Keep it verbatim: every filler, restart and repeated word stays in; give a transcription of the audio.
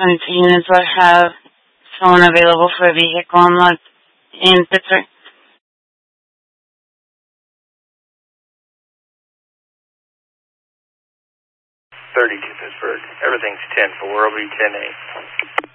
twenty-two units will have someone available for a vehicle in, Los, in Pittsburgh. thirty-two Pittsburgh. Everything's ten four. It'll be ten eight.